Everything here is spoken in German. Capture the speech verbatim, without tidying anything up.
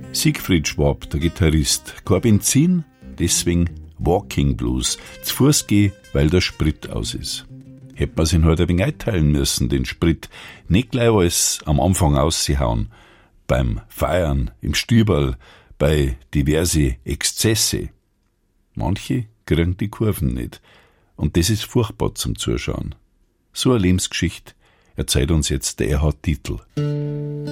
Siegfried Schwab, der Gitarrist, kein Benzin, deswegen Walking Blues, zu Fuß geh, weil der Sprit aus ist. Hätt man sich halt ein wenig einteilen müssen, den Sprit, nicht gleich alles am Anfang auszuhauen, beim Feiern, im Stüberl, bei diverse Exzesse. Manche kriegen die Kurven nicht, und das ist furchtbar zum Zuschauen. So eine Lebensgeschichte erzählt uns jetzt der Erhard Dietl.